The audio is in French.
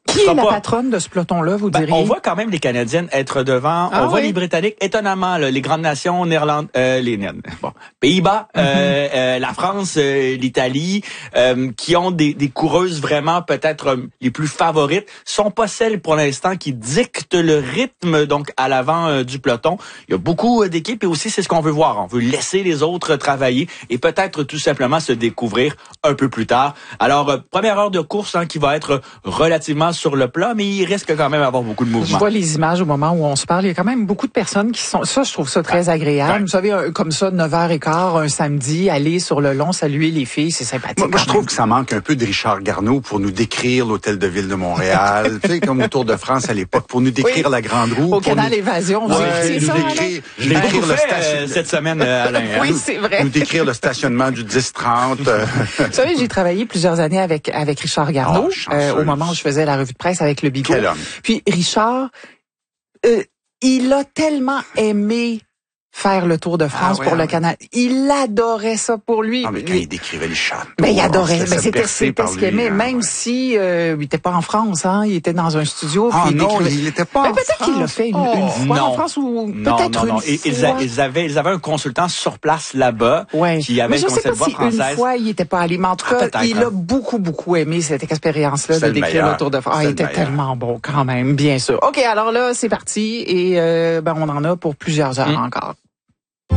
Qui est la patronne de ce peloton-là, vous diriez? On voit quand même les Canadiennes être devant. On voit les Britanniques. Étonnamment, là, les grandes nations, Pays-Bas, la France, l'Italie, qui ont des coureuses vraiment peut-être les plus favorites, sont pas celles pour l'instant qui dictent le rythme donc à l'avant du peloton. Il y a beaucoup d'équipes et aussi c'est ce qu'on veut voir. On veut laisser les autres travailler et peut-être tout simplement se découvrir un peu plus tard. Alors, première heure de course qui va être relativement sur le plat, mais il risque quand même d'avoir beaucoup de mouvements. Je vois les images au moment où on se parle. Il y a quand même beaucoup de personnes qui sont... Ça, je trouve ça très agréable. Vous savez, comme ça, 9h15, un samedi, aller sur le long, saluer les filles, c'est sympathique. Moi je trouve que ça manque un peu de Richard Garneau pour nous décrire l'hôtel de ville de Montréal. Tu sais, comme au Tour de France à l'époque, pour nous décrire la Grande Roue. Au Canal Évasion. Je l'ai beaucoup fait cette semaine, Alain. Oui, c'est vrai. Nous décrire le stationnement du 10-30. Vous savez, j'ai travaillé plusieurs années avec Richard Garneau, au moment où je faisais la revue de presse avec le Bigot. Puis Richard, il a tellement aimé faire le Tour de France pour le Canal. Il adorait ça pour lui. Ah, mais quand il décrivait le château. Ben, il adorait. Ben, c'était ce qu'il aimait. Même si, il était pas en France, il était dans un studio. Ah, puis non, il était pas en France. Peut-être qu'il l'a fait une fois en France ou peut-être une fois. Ils avaient un consultant sur place là-bas. Qui avait mais je sais pas si une fois, il était pas allé. Mais en tout cas, il a beaucoup aimé cette expérience-là de décrire le Tour de France. Il était tellement bon quand même, bien sûr. OK, alors là, c'est parti. Et, on en a pour plusieurs heures encore.